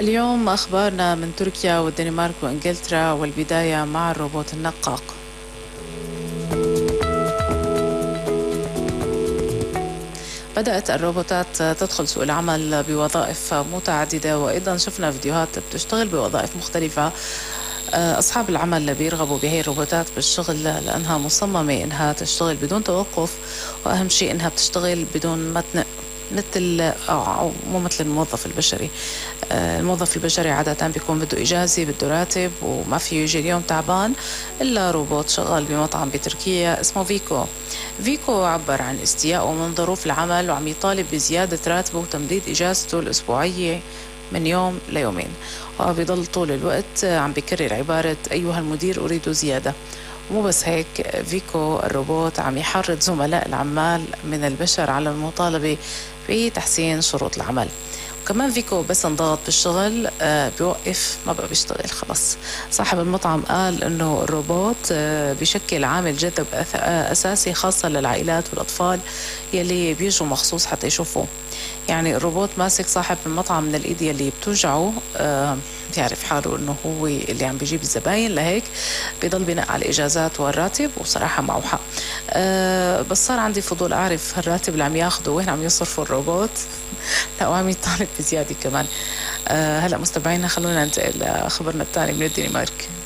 اليوم أخبارنا من تركيا والدنمارك وإنجلترا، والبداية مع الروبوت النقاق. بدأت الروبوتات تدخل سوق العمل بوظائف متعددة، وأيضا شفنا فيديوهات بتشتغل بوظائف مختلفة. أصحاب العمل بيرغبوا بهي الروبوتات بالشغل لأنها مصممة إنها تشتغل بدون توقف، وأهم شيء إنها بتشتغل بدون ما مثل أو مو مثل الموظف البشري. الموظف البشري عادة بيكون بده إجازة، بده راتب، وما في يجي اليوم تعبان. إلا روبوت شغال بمطعم بتركيا اسمه فيكو. فيكو عبر عن استيائه من ظروف العمل، وعم يطالب بزيادة راتبه وتمديد إجازته الأسبوعية من يوم ليومين، وبيضل طول الوقت عم بكرر عبارة أيها المدير أريد زيادة. مو بس هيك، فيكو الروبوت عم يحرض زملاء العمال من البشر على المطالبة بتحسين شروط العمل. وكمان فيكو بس انضغط بالشغل بيوقف، ما بقى بيشتغل خلص. صاحب المطعم قال انه الروبوت بيشكل عامل جذب اساسي، خاصة للعائلات والاطفال يلي بيجوا مخصوص حتى يشوفوه. يعني الروبوت ماسك صاحب المطعم من الايد يلي بتوجعه، بيعرف حاله انه هو اللي عم بيجيب الزباين، لهيك بيضل بناء على الاجازات والراتب، وصراحة معه حق. بس صار عندي فضول اعرف هالراتب اللي عم ياخده وين عم يصرفه الروبوت. لا، وعم يطالب بزيادة كمان. هلا مستمعينا، خلونا ننتقل لخبرنا الثاني من الدنمارك.